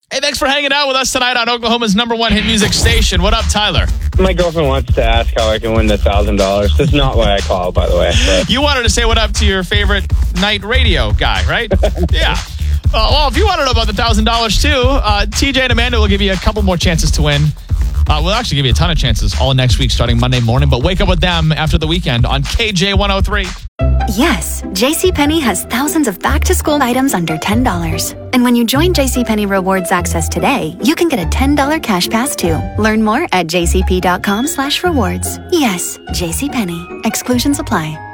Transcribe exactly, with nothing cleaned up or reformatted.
Hey, thanks for hanging out with us tonight on Oklahoma's number one hit music station. What up, Tyler? My girlfriend wants to ask how I can win the one thousand dollars. That's not why I called, by the way. But. You wanted to say what up to your favorite night radio guy, right? Yeah. Uh, well, if you want to know about the one thousand dollars too, uh, T J and Amanda will give you a couple more chances to win. Uh, we'll actually give you a ton of chances all next week starting Monday morning, but wake up with them after the weekend on K J one oh three. Yes, JCPenney has thousands of back-to-school items under ten dollars. And when you join JCPenney Rewards Access today, you can get a ten dollars cash pass too. Learn more at jcp.com slash rewards. Yes, JCPenney. Exclusions apply.